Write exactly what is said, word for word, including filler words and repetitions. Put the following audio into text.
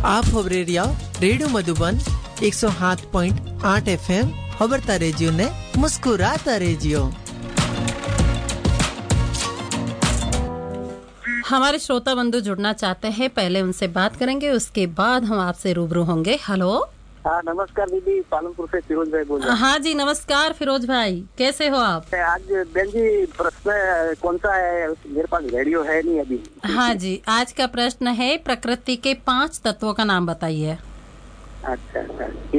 आप खबरें रिया रेडियो मधुबन एक सौ सात पॉइंट आठ एफ एम खबरता रेजियो ने मुस्कुराता रेजियो। हमारे श्रोता बंधु जुड़ना चाहते हैं, पहले उनसे बात करेंगे, उसके बाद हम आपसे रूबरू होंगे। हेलो। हाँ नमस्कार दीदी, पालनपुर से फिरोज भाई बोल रहे हैं। हाँ जी नमस्कार फिरोज भाई, कैसे हो आप? आज बहन जी प्रश्न कौन सा है? मेरे पास रेडियो है नहीं अभी। हाँ जी, आज का प्रश्न है प्रकृति के पांच तत्वों का नाम बताइए। अच्छा अच्छा।